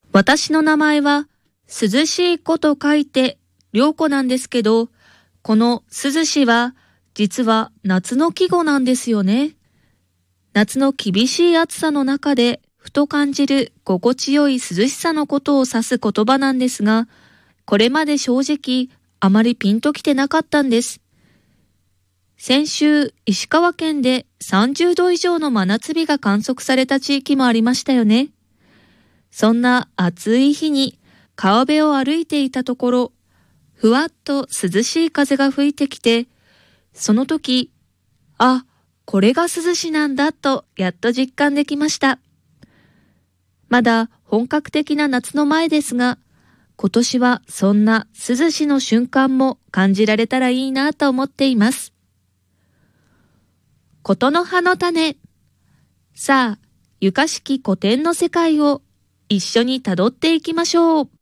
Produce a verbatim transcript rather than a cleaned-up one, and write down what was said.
私の名前は涼しい子と書いて涼子なんですけど、この涼しは実は夏の季語なんですよね。夏の厳しい暑さの中でふと感じる心地よい涼しさのことを指す言葉なんですが、これまで正直あまりピンときてなかったんです。先週、石川県でさんじゅうど以上の真夏日が観測された地域もありましたよね。そんな暑い日に川辺を歩いていたところ、ふわっと涼しい風が吹いてきて、その時、あ、これが涼しなんだとやっと実感できました。まだ本格的な夏の前ですが、今年はそんな涼しの瞬間も感じられたらいいなと思っています。ことの葉の種。さあ、ゆかしき古典の世界を一緒にたどっていきましょう。